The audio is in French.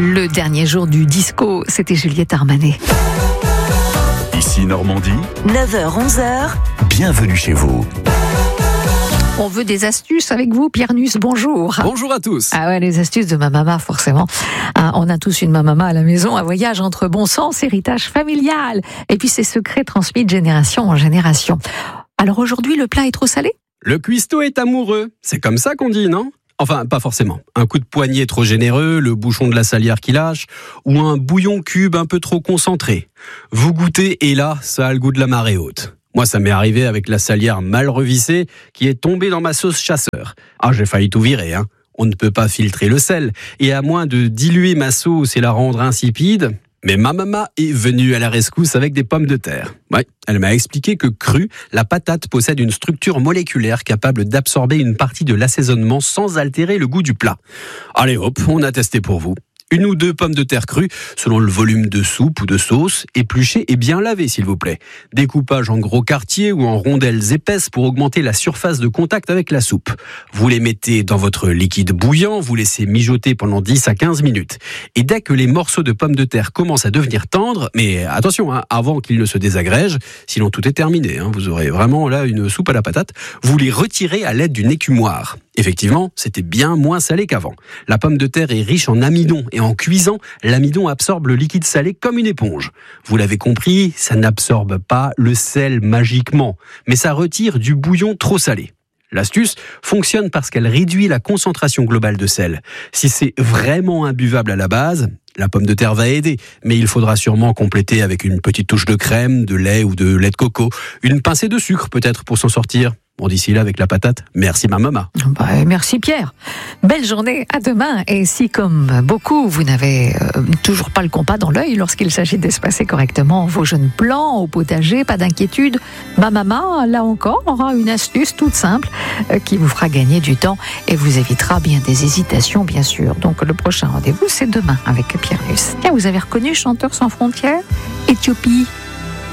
Le dernier jour du disco, c'était Juliette Armanet. Ici Normandie, 9h-11h, bienvenue chez vous. On veut des astuces avec vous, Pierre Nuss, bonjour. Bonjour à tous. Ah ouais, les astuces de ma maman, forcément. On a tous une maman à la maison, un voyage entre bon sens, héritage familial, et puis ces secrets transmis de génération en génération. Alors aujourd'hui, le plat est trop salé ? Le cuistot est amoureux. C'est comme ça qu'on dit, non ? Enfin, pas forcément. Un coup de poignet trop généreux, le bouchon de la salière qui lâche, ou un bouillon cube un peu trop concentré. Vous goûtez et là, ça a le goût de la marée haute. Moi, ça m'est arrivé avec la salière mal revissée qui est tombée dans ma sauce chasseur. Ah, j'ai failli tout virer, hein. On ne peut pas filtrer le sel. Et à moins de diluer ma sauce et la rendre insipide, mais ma maman est venue à la rescousse avec des pommes de terre. Ouais, elle m'a expliqué que crue, la patate possède une structure moléculaire capable d'absorber une partie de l'assaisonnement sans altérer le goût du plat. Allez hop, on a testé pour vous. 1 ou 2 pommes de terre crues, selon le volume de soupe ou de sauce, épluchées et bien lavées s'il vous plaît. Découpage en gros quartiers ou en rondelles épaisses pour augmenter la surface de contact avec la soupe. Vous les mettez dans votre liquide bouillant, vous laissez mijoter pendant 10 à 15 minutes. Et dès que les morceaux de pommes de terre commencent à devenir tendres, mais attention, avant qu'ils ne se désagrègent, sinon tout est terminé, vous aurez vraiment là une soupe à la patate, vous les retirez à l'aide d'une écumoire. Effectivement, c'était bien moins salé qu'avant. La pomme de terre est riche en amidon et en cuisant, l'amidon absorbe le liquide salé comme une éponge. Vous l'avez compris, ça n'absorbe pas le sel magiquement, mais ça retire du bouillon trop salé. L'astuce fonctionne parce qu'elle réduit la concentration globale de sel. Si c'est vraiment imbuvable à la base, la pomme de terre va aider, mais il faudra sûrement compléter avec une petite touche de crème, de lait ou de lait de coco, une pincée de sucre peut-être pour s'en sortir. Bon, d'ici là, avec la patate, merci ma maman. Merci Pierre. Belle journée, à demain. Et si, comme beaucoup, vous n'avez toujours pas le compas dans l'œil lorsqu'il s'agit d'espacer correctement vos jeunes plants au potager, pas d'inquiétude. Ma maman, là encore, aura une astuce toute simple qui vous fera gagner du temps et vous évitera bien des hésitations, bien sûr. Donc le prochain rendez-vous, c'est demain avec Pierre Nuss. Tiens, vous avez reconnu Chanteurs sans frontières ? Éthiopie.